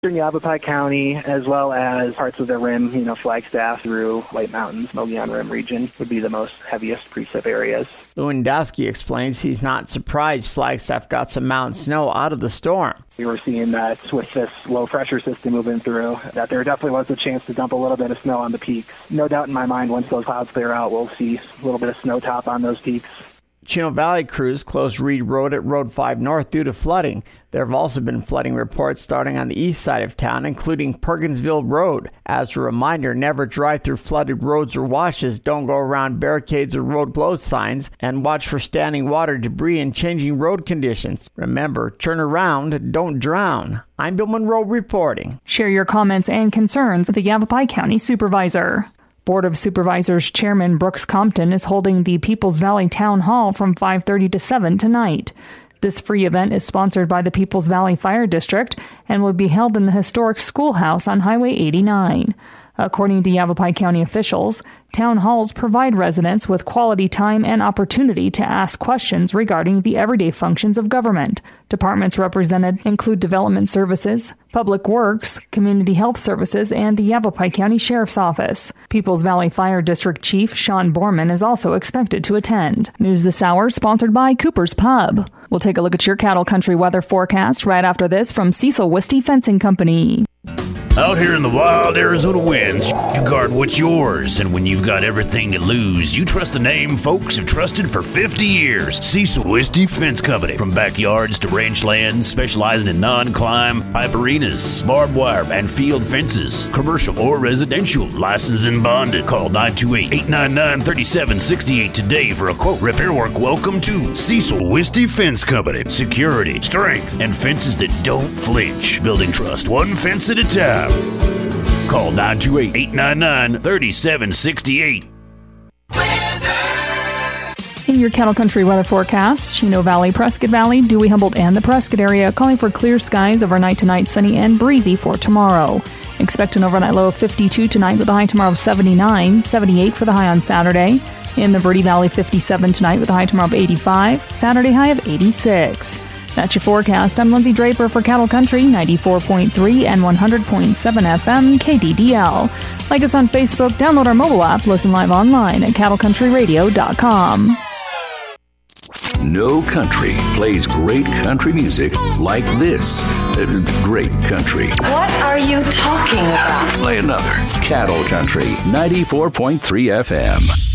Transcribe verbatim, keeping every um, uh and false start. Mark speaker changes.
Speaker 1: In Yavapai County, as well as parts of the rim, you know, Flagstaff through White Mountains, Mogollon Rim region would be the most heaviest precip areas.
Speaker 2: Lewandowski explains he's not surprised Flagstaff got some mountain snow out of the storm.
Speaker 1: We were seeing that with this low-pressure system moving through, that there definitely was a chance to dump a little bit of snow on the peaks. No doubt in my mind, once those clouds clear out, we'll see a little bit of snow top on those peaks.
Speaker 2: Chino Valley crews closed Reed Road at Road five North due to flooding. There have also been flooding reports starting on the east side of town, including Perkinsville Road. As a reminder, never drive through flooded roads or washes, don't go around barricades or road closed signs, and watch for standing water, debris, and changing road conditions. Remember, turn around, don't drown. I'm Bill Monroe reporting.
Speaker 3: Share your comments and concerns with the Yavapai County Supervisor. Board of Supervisors Chairman Brooks Compton is holding the Peoples Valley Town Hall from five thirty to seven tonight. This free event is sponsored by the Peoples Valley Fire District and will be held in the historic schoolhouse on Highway eighty-nine. According to Yavapai County officials, town halls provide residents with quality time and opportunity to ask questions regarding the everyday functions of government. Departments represented include Development Services, Public Works, Community Health Services, and the Yavapai County Sheriff's Office. Peoples Valley Fire District Chief Sean Borman is also expected to attend. News this hour sponsored by Cooper's Pub. We'll take a look at your cattle country weather forecast right after this from Cecil Wisty Fencing Company.
Speaker 4: Out here in the wild Arizona winds, you guard what's yours, and when you've got everything to lose, you trust the name folks have trusted for fifty years. Cecil Wisty Fence Company. From backyards to ranch lands, specializing in non-climb, pipe arenas, barbed wire, and field fences. Commercial or residential, licensed and bonded. Call nine two eight, eight nine nine, three seven six eight today for a quote. Repair work, welcome to Cecil Wisty Fence Company. Security, strength, and fences that don't flinch. Building trust, one fence at a time. Call nine two eight, eight nine nine, three seven six eight.
Speaker 3: In your cattle country weather forecast, Chino Valley, Prescott Valley, Dewey, Humboldt, and the Prescott area calling for clear skies overnight tonight, sunny and breezy for tomorrow. Expect an overnight low of fifty-two tonight with a high tomorrow of seventy-nine, seventy-eight for the high on Saturday. In the Verde Valley, fifty-seven tonight with a high tomorrow of eighty-five, Saturday high of eighty-six. That's your forecast. I'm Lindsay Draper for Cattle Country, ninety-four point three and one hundred point seven F M K D D L. Like us on Facebook, download our mobile app, listen live online at cattle country radio dot com.
Speaker 5: No country plays great country music like this. Uh, great country.
Speaker 6: What are you talking about?
Speaker 5: Play another. Cattle Country, ninety-four point three F M.